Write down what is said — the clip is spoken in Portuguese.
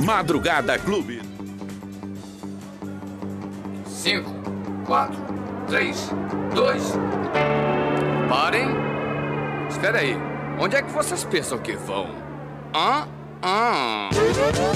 Madrugada Clube. 5, 4, 3, 2... Parem. Espera aí. Onde é que vocês pensam que vão?